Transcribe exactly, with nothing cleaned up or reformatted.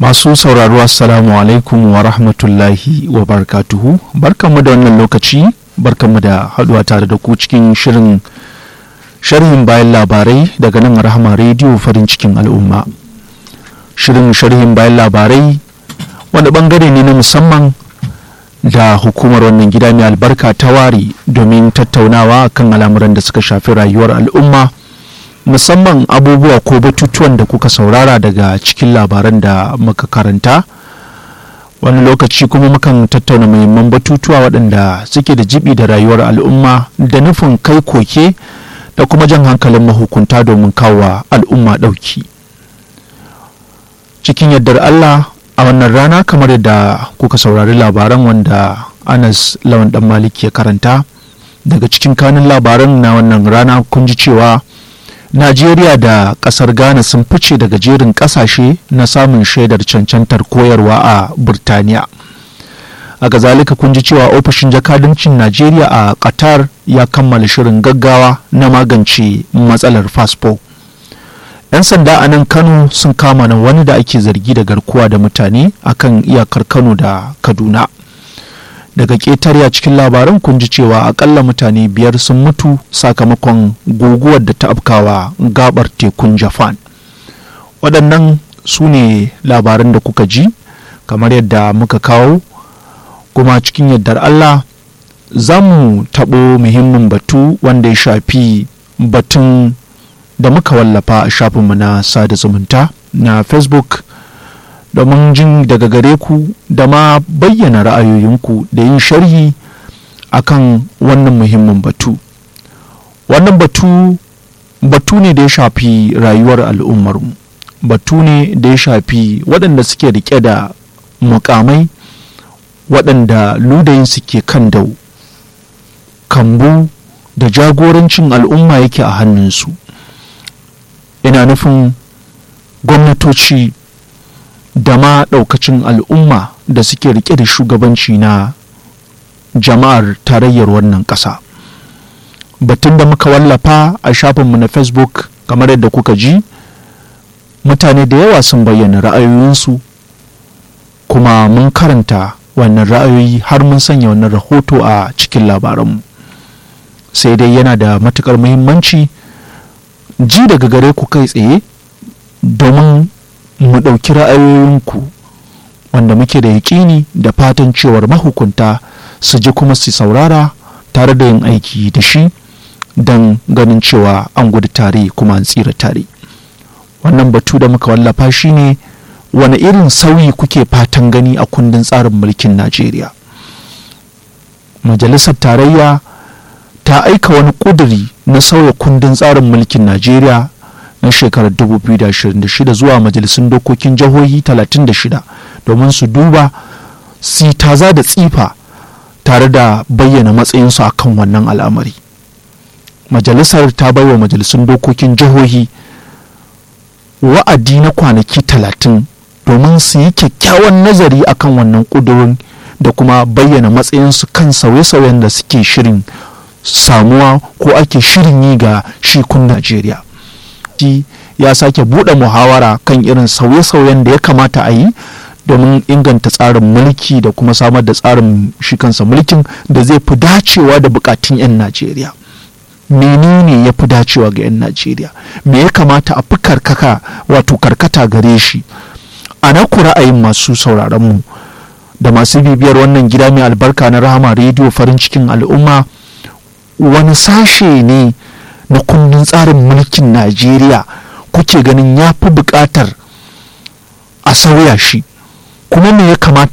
Masu sauraro assalamu alaikum wa rahmatullahi wa barakatuhu. Barkanmu da wannan lokaci, barkanmu da haduwa tare da ku cikin shirin sharhin bayan labarai daga nan Rahama Radio farin cikin al'umma. Shirin sharhin bayan labarai wani bangare ne na musamman da hukumar wannan gida mai albarka ta ware domin tattaunawa kan al'amuran da suka shafi rayuwar al'umma, musamman abubuwa ko batutuwan da kuka saurara daga cikin labaran da muka karanta. Wani lokaci kuma mukan tattauna muhimman batutuwa waɗanda suke da jibi da rayuwar al'umma da nufin kai koke da kuma jan hankalin mahukunta domin kawo al'umma ɗauki. Cikin yardar Allah a wannan rana, kamar yadda kuka saurari labaran wanda Anas Lawan Dan Maliki ya karanta, daga cikin kanin labaran na wannan rana kun ji cewa Najeriya da ƙasar Ghana sun fice daga jerin ƙasashe na samun shaidar cancantar koyarwa a Burtaniya. A kazalika kun ji cewa ofishin jakadancin Najeriya a Qatar ya kammala shirin gaggawa na magance matsalar fasfo. 'Yan sanda a nan Kano sun kama na wani da ake zargi da garkuwa da mutane akan iyakar Kano da Kaduna. Daga ƙetare a cikin labaran kun ji cewa akalla mutane biyar sun mutu sakamakon guguwar da ta afkawa gabar tekun Japan. Waɗannan su ne labaran da kuka ji kamar yadda muka kawo, kuma cikin yardar Allah za mu taɓo muhimmin batu wanda ya shafi batun da muka wallafa a shafinmu na sada zumunta na Facebook, domin jin daga gare ku da ma bayyana ra'ayoyinku da yin sharhi akan wannan muhimmin batu. Wannan batu batu ne da ya shafi rayuwar al'ummarmu, batu ne da ya shafi waɗanda suke riƙe da mukamai, waɗanda ludayin suke kan dau kambu da jagorancin al'umma yake a hannunsu. Ina nufin gwamnatoci da ma ɗaukacin al'umma da suke rike da shugabanci na jama'ar tarayyar wannan ƙasa. Batun da muka wallafa a shafinmu na Facebook kamar yadda kuka ji, mutane da yawa sun bayyana ra'ayoyinsu, kuma mun karanta wannan ra'ayoyi har mun sanya wannan rahoto a cikin labaranmu. Sai dai yana da matuƙar muhimmanci ji daga gare ku kai tsaye domin mu ɗauki ra'ayoyinku wanda muke da yaƙini da fatan cewar mahukunta su ji kuma su saurara tare da yin aiki da shi don ganin cewa an gudu tare kuma an tsira tare. Wannan batu da muka wallafa shi ne, wani irin sauyi kuke fatan gani a kundin tsarin mulkin Najeriya? Majalisar Tarayya ta aika wani ƙuduri na sauya kundin tsarin mulkin Najeriya na shekarar dubu biyu da ashirin da shida zuwa majalisun dokokin jihohi talatin da shida domin su duba su taza da tsifa tare da bayyana matsayinsu a kan wannan al'amari. Majalisar ta baiwa majalisun dokokin jihohi wa'adi na kwanaki talatin domin su yi kyakkyawan nazari akan wannan ƙudurin da kuma bayyana matsayinsu kan sauye-sauyen da suke shirin samuwa ko ake shirin yi ga shikun Najeriya. Ya sake buɗe muhawara kan irin sauye-sauyen da ya kamata a yi domin inganta tsarin mulki da kuma samar da tsarin shi kansa mulkin da zai fi dacewa da bukatun 'yan Najeriya. Menene ya fi dacewa ga 'yan Najeriya? Me ya kamata a fi karkaka wato karkata gare shi? A na ku ra'ayin masu sauraronmu da masu bibiyar wannan gida mai albarka na Rahama Radio farin cikin al'umma, wani sashe ne na kundin tsarin mulkin Najeriya kuke ganin ya fi buƙatar a sauya shi, kuma me ya kamata